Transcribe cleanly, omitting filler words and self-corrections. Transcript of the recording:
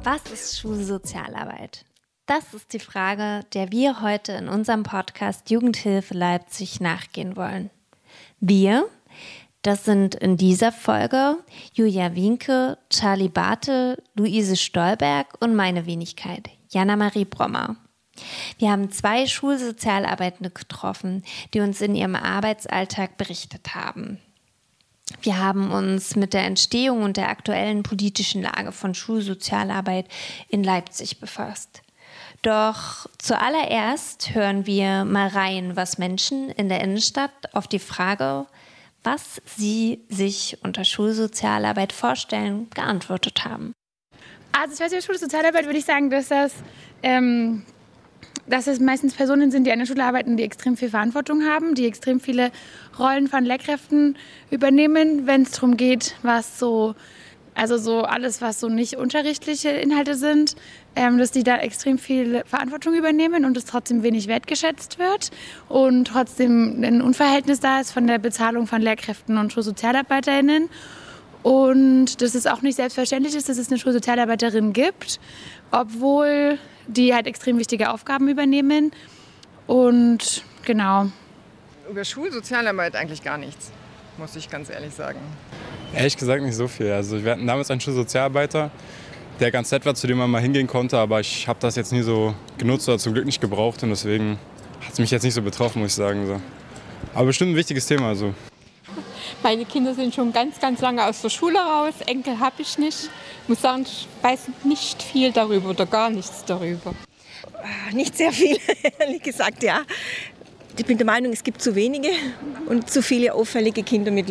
Was ist Schulsozialarbeit? Das ist die Frage, der wir heute in unserem Podcast Jugendhilfe Leipzig nachgehen wollen. Wir, das sind in dieser Folge Julia Wienke, Charlie Bartel, Luise Stolberg und meine Wenigkeit, Jana-Marie Brommer. Wir haben 2 Schulsozialarbeitende getroffen, die uns in ihrem Arbeitsalltag berichtet haben. Wir haben uns mit der Entstehung und der aktuellen politischen Lage von Schulsozialarbeit in Leipzig befasst. Doch zuallererst hören wir mal rein, was Menschen in der Innenstadt auf die Frage, was sie sich unter Schulsozialarbeit vorstellen, geantwortet haben. Also ich weiß, über Schulsozialarbeit würde ich sagen, dass es meistens Personen sind, die an der Schule arbeiten, die extrem viel Verantwortung haben, die extrem viele Rollen von Lehrkräften übernehmen, wenn es darum geht, so alles, was so nicht unterrichtliche Inhalte sind, dass die da extrem viel Verantwortung übernehmen und es trotzdem wenig wertgeschätzt wird und trotzdem ein Unverhältnis da ist von der Bezahlung von Lehrkräften und SchulsozialarbeiterInnen. Und dass es auch nicht selbstverständlich ist, dass es eine Schulsozialarbeiterin gibt, obwohl die halt extrem wichtige Aufgaben übernehmen. Und genau. Über Schulsozialarbeit eigentlich gar nichts, muss ich ganz ehrlich sagen. Ehrlich gesagt nicht so viel. Also wir hatten damals einen Schulsozialarbeiter, der ganz nett war, zu dem man mal hingehen konnte, aber ich habe das jetzt nie so genutzt oder zum Glück nicht gebraucht und deswegen hat es mich jetzt nicht so betroffen, muss ich sagen. So. Aber bestimmt ein wichtiges Thema. Also. Meine Kinder sind schon ganz, ganz lange aus der Schule raus. Enkel habe ich nicht. Ich muss sagen, ich weiß nicht viel darüber oder gar nichts darüber. Nicht sehr viel, ehrlich gesagt, ja. Ich bin der Meinung, es gibt zu wenige und zu viele auffällige Kinder mit